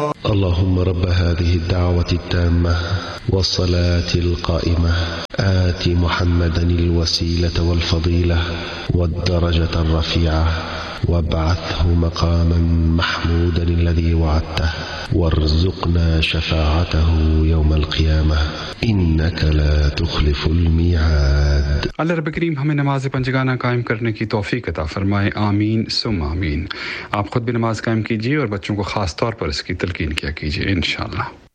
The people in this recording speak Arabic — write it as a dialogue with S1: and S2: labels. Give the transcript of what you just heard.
S1: اللهم رب هذه الدعوة التامة والصلاة القائمة آت محمدا الوسيلة والفضيلة والدرجة الرفيعة وابعثه مقاما محمودا الذي وعدته وارزقنا شفاعته يوم القيامة إنك لا تخلف الميعاد।
S2: अल्लाह रब करीम हमें नमाज पंजगाना कायम करने की तौफीक अता फरमाए, आमीन सुम आमीन। आप खुद भी नमाज कायम कीजिए और बच्चों को खास तौर पर इसकी तलकीन किया कीजिए इंशाअल्लाह।